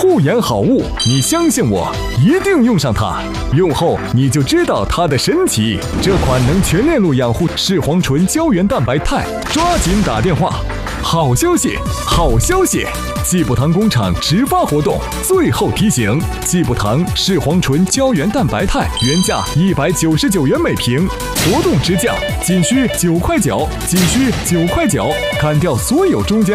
护眼好物，你相信我，一定用上它。用后你就知道它的神奇。这款能全链路养护视黄醇胶原蛋白肽，抓紧打电话！好消息，好消息！济补堂工厂直发活动，最后提醒：济补堂视黄醇胶原蛋白肽原价199元每瓶，活动直降，仅需9块9，仅需9块9，砍掉所有中间